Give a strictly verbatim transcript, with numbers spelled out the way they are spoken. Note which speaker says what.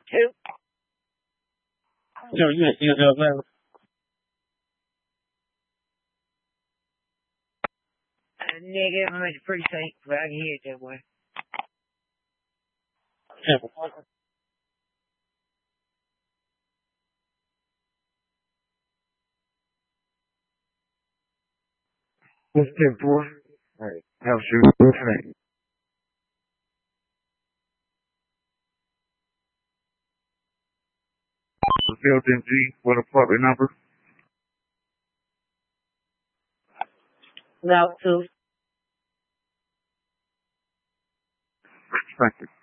Speaker 1: Two.
Speaker 2: So you, you, you, you,
Speaker 1: Uh, negative, I'm at the precinct, but I can hear it that way.
Speaker 2: yeah.
Speaker 3: What's ten four? Alright. How's your listening? Fulfilled M G, what apartment number?
Speaker 1: No, two.
Speaker 3: Thank you.